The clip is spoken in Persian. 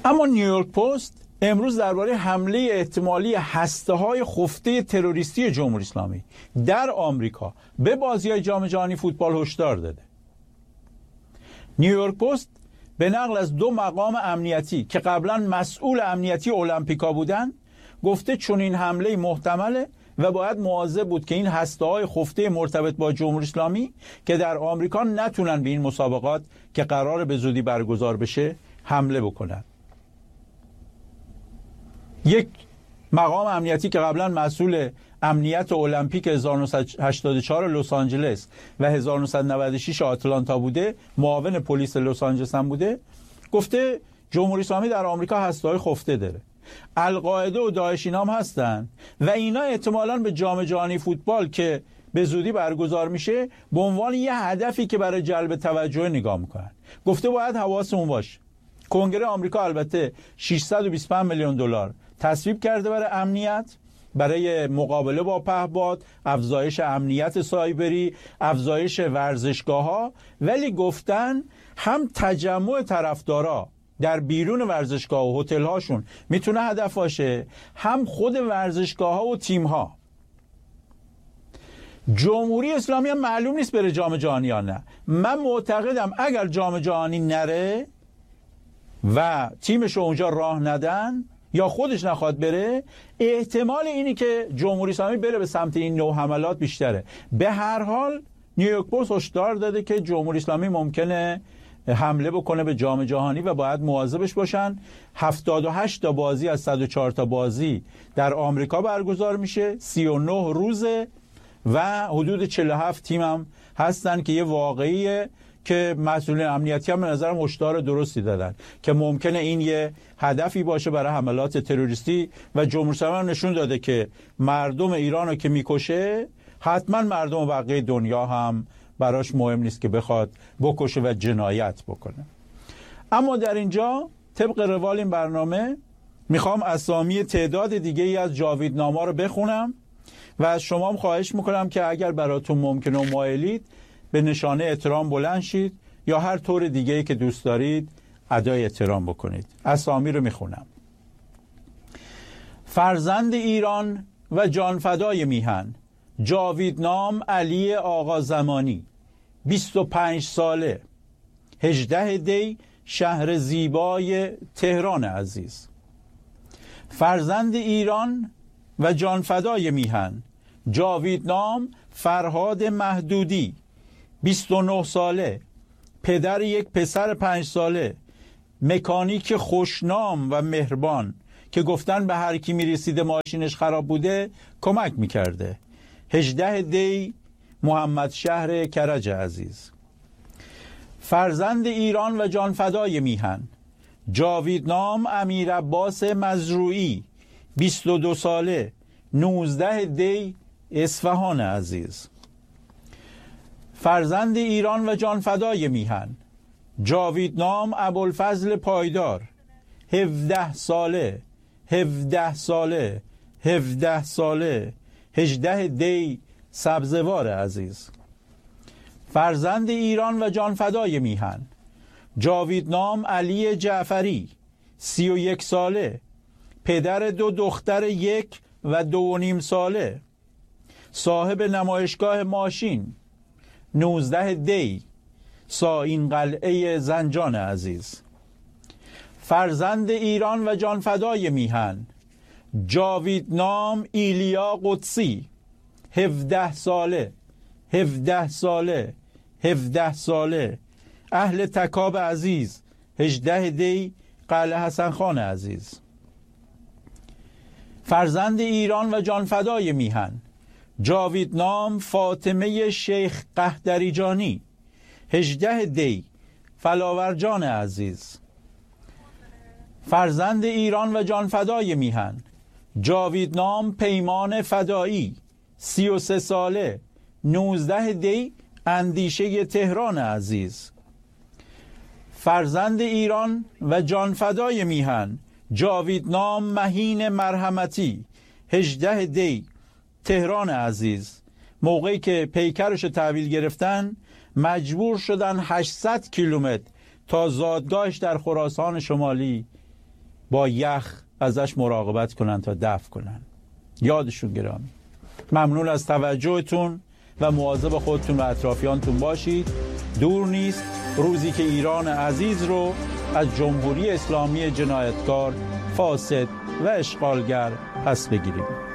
اما نیویورک پست امروز درباره حمله احتمالی هسته‌های خفته تروریستی جمهوری اسلامی در آمریکا به بازی‌های جام جهانی فوتبال هشدار داده. نیویورک پست به نقل از 2 مقام امنیتی که قبلا مسئول امنیتی المپیکا بودن گفته چون این حمله محتمله و باید مواظب بود که این هسته‌های خفته مرتبط با جمهوری اسلامی که در آمریکا نتونن به این مسابقات که قرار به زودی برگزار بشه حمله بکنن. یک مقام امنیتی که قبلا مسئول امنیت المپیک 1984 لس آنجلس و 1996 آتلانتا بوده، معاون پلیس لس آنجلس هم بوده، گفته جمهوری اسلامی در آمریکا هسته‌های خفته داره. القاعده و داعش اینا هم هستن و اینا احتمالاً به جام جهانی فوتبال که به زودی برگزار میشه به عنوان یه هدفی که برای جلب توجه نگاه میکنن. گفته باید حواسمون باشه. کنگره آمریکا البته 625 میلیون دلار تصویب کرده برای امنیت، برای مقابله با پهپاد، افزایش امنیت سایبری، افزایش ورزشگاه‌ها، ولی گفتن هم تجمع طرفدارا در بیرون ورزشگاه و هتل‌هاشون میتونه هدف باشه، هم خود ورزشگاه‌ها و تیم‌ها. جمهوری اسلامی هم معلوم نیست بره جام جهانی یا نه. من معتقدم اگر جام جهانی نره و تیمش رو اونجا راه ندن یا خودش نخواد بره، احتمال اینی که جمهوری اسلامی بره به سمت این نوع حملات بیشتره. به هر حال نیویورک پست هشدار داده که جمهوری اسلامی ممکنه حمله بکنه به جام جهانی و باید مواظبش باشن. 78 تا بازی از 104 تا بازی در آمریکا برگزار میشه، 39 روزه و حدود 47 تیم هم هستن که یه واقعیه که مسئولین امنیتی هم به نظرم هشدار درستی دادن که ممکنه این یه هدفی باشه برای حملات تروریستی و جمهوری اسلامی نشون داده که مردم ایران رو که میکشه حتما مردم بقیه دنیا هم براش مهم نیست که بخواد بکشه و جنایت بکنه. اما در اینجا طبق روال این برنامه میخوام اسامی تعداد دیگه ای از جاویدنامه‌ها رو بخونم و از شما هم خواهش میکنم که اگر براتون ممکنه و مایلید به نشانه احترام بلند شید یا هر طور دیگه‌ای که دوست دارید ادای احترام بکنید. اسامی رو میخونم. فرزند ایران و جانفدای میهن جاویدنام علی آقا زمانی، 25 ساله، 18 دی، شهر زیبای تهران عزیز. فرزند ایران و جانفدای میهن جاویدنام فرهاد مهدودی، 29 ساله، پدر یک پسر 5 ساله، مکانیک خوشنام و مهربان که گفتن به هر کی میرسیده ماشینش خراب بوده کمک میکرده. 18 دی، محمد شهر کرج عزیز. فرزند ایران و جانفدای میهن جاویدنام امیر عباس مزروعی، 22 ساله، 19 دی، اصفهان عزیز. فرزند ایران و جانفدای میهن جاویدنام ابوالفضل پایدار، 17 ساله، 17 ساله، 17 ساله، 18 دی، سبزوار عزیز. فرزند ایران و جانفدای میهن جاویدنام علی جعفری، 31 ساله، پدر 2 دختر 1 و 2.5 ساله، صاحب نمایشگاه ماشین، 19 دی، ساین قلعه زنجان عزیز. فرزند ایران و جانفدای میهن جاویدنام ایلیا قدسی، 17 ساله، 17 ساله، 17 ساله، اهل تکاب عزیز، 18 دی، قلعه حسن خان عزیز. فرزند ایران و جانفدای میهن جاویدنام فاطمه شیخ قهدریجانی، 18 دی، فلاورجان عزیز. فرزند ایران و جانفدای میهن جاویدنام پیمان فدایی، 33 ساله، 19 دی، اندیشه تهران عزیز. فرزند ایران و جانفدای میهن جاویدنام مهین مرحمتی، 18 دی، تهران عزیز. موقعی که پیکرش تحویل گرفتن مجبور شدن 800 کیلومتر تا زادگاهش در خراسان شمالی با یخ ازش مراقبت کنن تا دفع کنن. یادشون گرامی. ممنون از توجهتون و مواظب خودتون و اطرافیانتون باشید. دور نیست روزی که ایران عزیز رو از جمهوری اسلامی جنایتکار، فاسد و اشغالگر پس بگیریم.